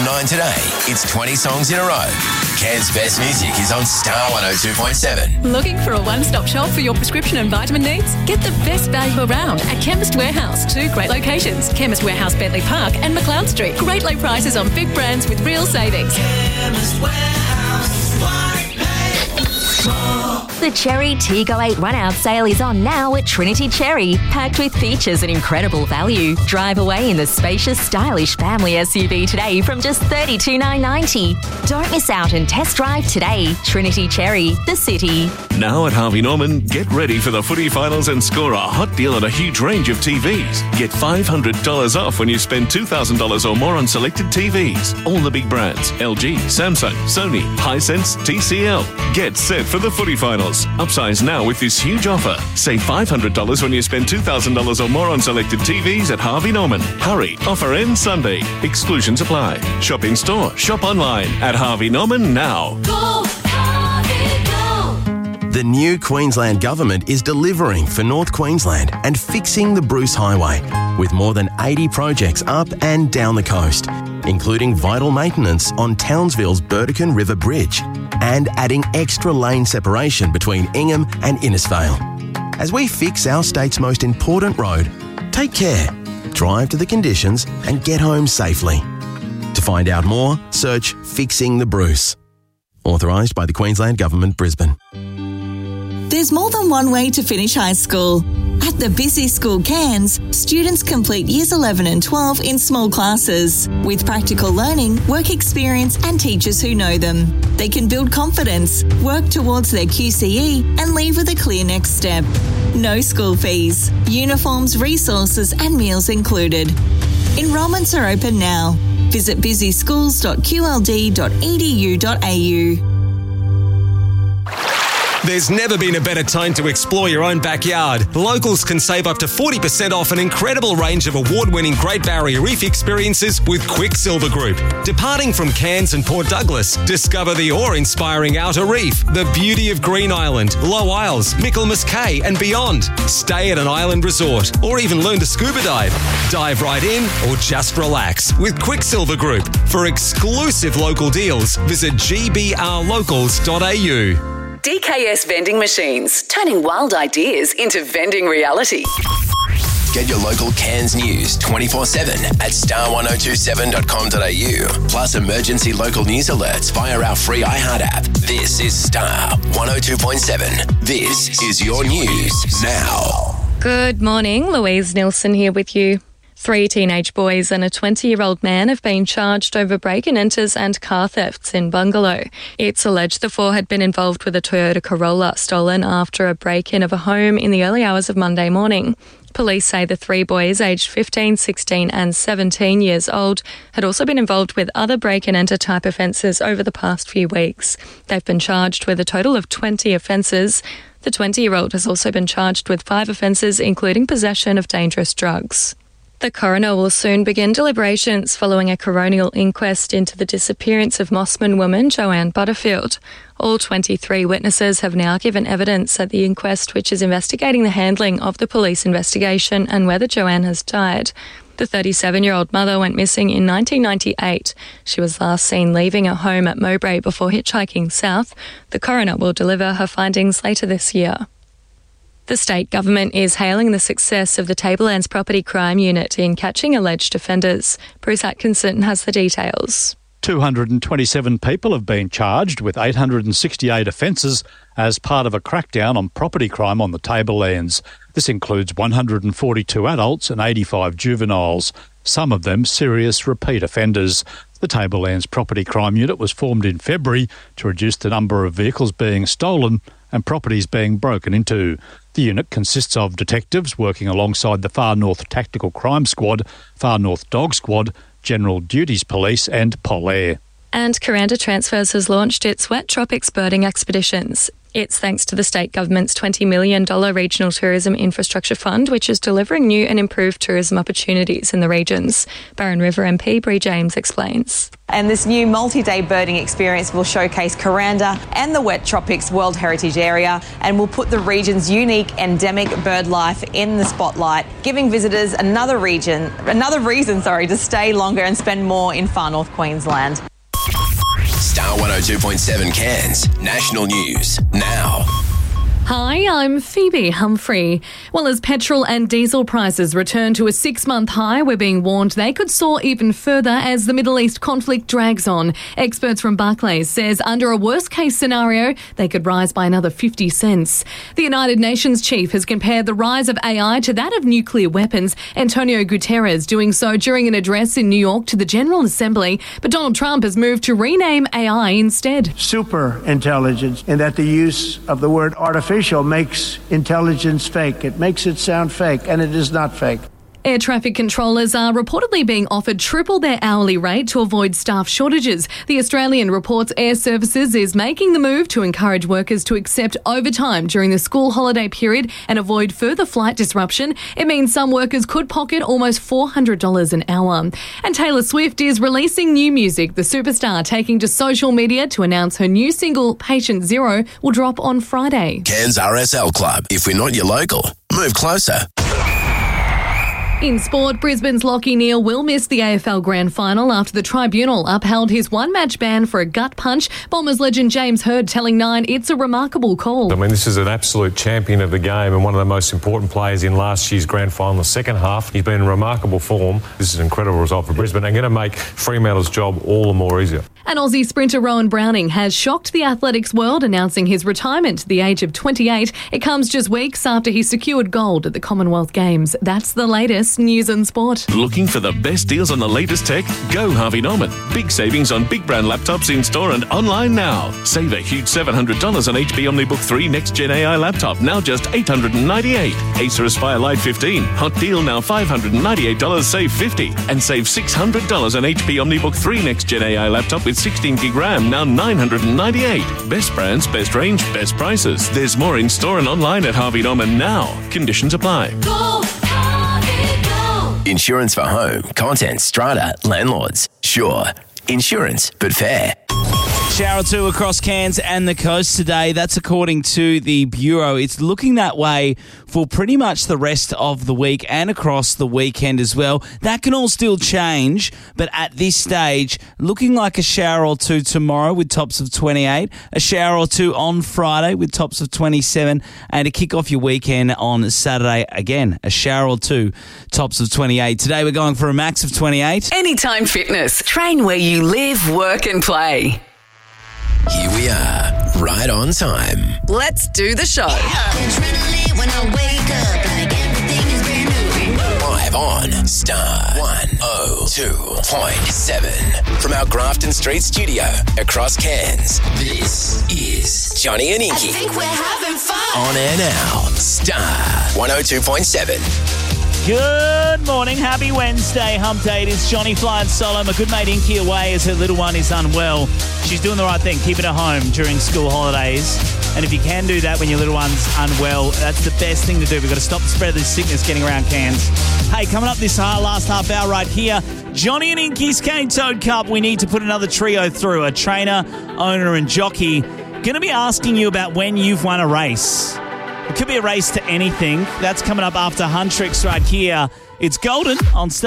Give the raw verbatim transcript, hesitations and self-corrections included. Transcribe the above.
nine today, it's twenty songs in a row. Cairns' best music is on Star one oh two point seven. Looking for a one-stop shop for your prescription and vitamin needs? Get the best value around at Chemist Warehouse. Two great locations, Chemist Warehouse, Bentley Park and McLeod Street. Great low prices on big brands with real savings. Chemist Warehouse, why pay more? The Cherry Tego eight run-out sale is on now at Trinity Cherry, packed with features and incredible value. Drive away in the spacious, stylish family S U V today from just thirty-two thousand nine hundred ninety dollars. Don't miss out and test drive today. Trinity Cherry, the city. Now at Harvey Norman, get ready for the footy finals and score a hot deal on a huge range of T Vs. Get five hundred dollars off when you spend two thousand dollars or more on selected T Vs. All the big brands, L G, Samsung, Sony, Hisense, T C L. Get set for the footy finals. Upsize now with this huge offer. Save five hundred dollars when you spend two thousand dollars or more on selected T Vs at Harvey Norman. Hurry, offer ends Sunday. Exclusions apply. Shop in store, shop online at Harvey Norman now. Go, Harvey, go! The new Queensland Government is delivering for North Queensland and fixing the Bruce Highway with more than eighty projects up and down the coast, including vital maintenance on Townsville's Burdekin River Bridge and adding extra lane separation between Ingham and Innisfail. As we fix our state's most important road, take care, drive to the conditions and get home safely. To find out more, search Fixing the Bruce. Authorised by the Queensland Government, Brisbane. There's more than one way to finish high school. At the Busy School Cairns, students complete years eleven and twelve in small classes with practical learning, work experience and teachers who know them. They can build confidence, work towards their Q C E and leave with a clear next step. No school fees, uniforms, resources and meals included. Enrolments are open now. Visit busy schools dot q l d dot e d u dot a u. There's never been a better time to explore your own backyard. Locals can save up to forty percent off an incredible range of award-winning Great Barrier Reef experiences with Quicksilver Group. Departing from Cairns and Port Douglas, discover the awe-inspiring Outer Reef, the beauty of Green Island, Low Isles, Michaelmas Cay and beyond. Stay at an island resort or even learn to scuba dive. Dive right in or just relax with Quicksilver Group. For exclusive local deals, visit g b r locals dot a u. D K S Vending Machines, turning wild ideas into vending reality. Get your local Cairns news twenty-four seven at star one oh two seven dot com dot a u. Plus emergency local news alerts via our free iHeart app. This is Star one oh two point seven. This is your news now. Good morning, Louise Nilsson here with you. Three teenage boys and a twenty-year-old man have been charged over break-and-enters and car thefts in Bungalow. It's alleged the four had been involved with a Toyota Corolla stolen after a break-in of a home in the early hours of Monday morning. Police say the three boys, aged fifteen, sixteen and seventeen years old, had also been involved with other break-and-enter type offences over the past few weeks. They've been charged with a total of twenty offences. The twenty-year-old has also been charged with five offences, including possession of dangerous drugs. The coroner will soon begin deliberations following a coronial inquest into the disappearance of Mossman woman Joanne Butterfield. All twenty-three witnesses have now given evidence at the inquest, which is investigating the handling of the police investigation and whether Joanne has died. The thirty-seven-year-old mother went missing in nineteen ninety-eight. She was last seen leaving her home at Mowbray before hitchhiking south. The coroner will deliver her findings later this year. The state government is hailing the success of the Tablelands Property Crime Unit in catching alleged offenders. Bruce Atkinson has the details. two hundred twenty-seven people have been charged with eight hundred sixty-eight offences as part of a crackdown on property crime on the Tablelands. This includes one hundred forty-two adults and eighty-five juveniles, some of them serious repeat offenders. The Tablelands Property Crime Unit was formed in February to reduce the number of vehicles being stolen and properties being broken into. The unit consists of detectives working alongside the Far North Tactical Crime Squad, Far North Dog Squad, General Duties Police and Polair. And Kuranda Transfers has launched its Wet Tropics birding expeditions. It's thanks to the state government's twenty million dollars Regional Tourism Infrastructure Fund, which is delivering new and improved tourism opportunities in the regions. Barron River M P Bree James explains. And this new multi-day birding experience will showcase Kuranda and the Wet Tropics World Heritage Area and will put the region's unique endemic bird life in the spotlight, giving visitors another region, another reason, sorry, to stay longer and spend more in far north Queensland. Star one oh two point seven Cairns. National News now. Hi, I'm Phoebe Humphrey. Well, as petrol and diesel prices return to a six-month high, we're being warned they could soar even further as the Middle East conflict drags on. Experts from Barclays says under a worst-case scenario, they could rise by another fifty cents. The United Nations chief has compared the rise of A I to that of nuclear weapons, Antonio Guterres doing so during an address in New York to the General Assembly. But Donald Trump has moved to rename A I instead. Super intelligence, in that the use of the word artificial makes intelligence fake. It makes it sound fake, and it is not fake. Air traffic controllers are reportedly being offered triple their hourly rate to avoid staff shortages. The Australian reports Air Services is making the move to encourage workers to accept overtime during the school holiday period and avoid further flight disruption. It means some workers could pocket almost four hundred dollars an hour. And Taylor Swift is releasing new music. The superstar taking to social media to announce her new single, Patient Zero, will drop on Friday. Cairns R S L Club. If we're not your local, move closer. In sport, Brisbane's Lachie Neale will miss the A F L Grand Final after the tribunal upheld his one-match ban for a gut punch. Bombers legend James Hird telling Nine it's a remarkable call. I mean, this is an absolute champion of the game and one of the most important players in last year's Grand Final, the second half. He's been in remarkable form. This is an incredible result for Brisbane and going to make Fremantle's job all the more easier. And Aussie sprinter Rowan Browning has shocked the athletics world, announcing his retirement at the age of twenty-eight. It comes just weeks after he secured gold at the Commonwealth Games. That's the latest news and sport. Looking for the best deals on the latest tech? Go Harvey Norman. Big savings on big brand laptops in store and online now. Save a huge seven hundred dollars on H P OmniBook three Next Gen A I laptop, now just eight hundred ninety-eight dollars. Acer Aspire Lite fifteen, hot deal now five hundred ninety-eight dollars, save fifty dollars. And save six hundred dollars on H P OmniBook three Next Gen A I laptop with sixteen gig RAM, now nine hundred ninety-eight dollars. Best brands, best range, best prices. There's more in store and online at Harvey Norman now. Conditions apply. Go, Harvey, go. Insurance for home, contents, strata, landlords. Sure. Insurance, but fair. Shower or two across Cairns and the coast today. That's according to the Bureau. It's looking that way for pretty much the rest of the week and across the weekend as well. That can all still change, but at this stage, looking like a shower or two tomorrow with tops of twenty-eight, a shower or two on Friday with tops of twenty-seven, and to kick off your weekend on Saturday, again, a shower or two, tops of twenty-eight. Today we're going for a max of twenty-eight. Anytime Fitness. Train where you live, work and play. Here we are, right on time. Let's do the show. When I wake up, like everything is brand new. Live on Star one oh two point seven. From our Grafton Street studio across Cairns, this is Johnny and I Inky. think we're having fun. On air now, Star one oh two point seven. Good morning. Happy Wednesday, hump day. It is Johnny flying solo. My good mate Inky away as her little one is unwell. She's doing the right thing. Keep it at home during school holidays. And if you can do that when your little one's unwell, that's the best thing to do. We've got to stop the spread of this sickness getting around Cairns. Hey, coming up this uh, last half hour right here, Johnny and Inky's Cane Toad Cup. We need to put another trio through. A trainer, owner and jockey. Going to be asking you about when you've won a race. It could be a race to anything. That's coming up after Huntrix right here. It's Golden on Star.